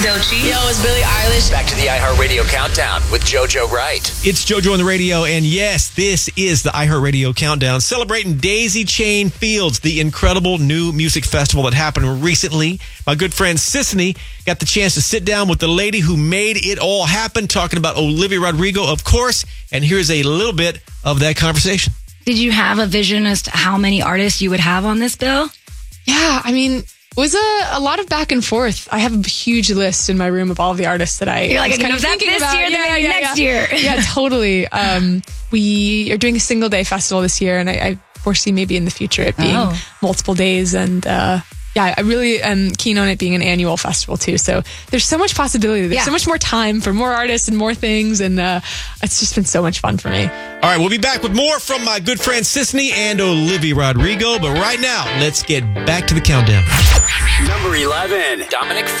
Doechii. Yo, it's Billie Eilish. Back to the iHeartRadio Countdown with JoJo Wright. It's JoJo on the radio, and yes, this is the iHeartRadio Countdown, celebrating Daisy Chain Fields, the incredible new music festival that happened recently. My good friend Sisanie got the chance to sit down with the lady who made it all happen, talking about Olivia Rodrigo, of course, and here's a little bit of that conversation. Did you have a vision as to how many artists you would have on this bill? Yeah, I mean, it was a lot of back and forth. I have a huge list in my room of all of the artists that I You're like, was I kind know of that thinking this about. year, then maybe next year. Yeah, totally. We are doing a single day festival this year, and I foresee maybe in the future it being multiple days. And yeah, I really am keen on it being an annual festival too. So there's so much possibility. There's so much more time for more artists and more things. And it's just been so much fun for me. All right, we'll be back with more from my good friend Sisanie and Olivia Rodrigo. But right now, let's get back to the countdown. Number 11, Dominic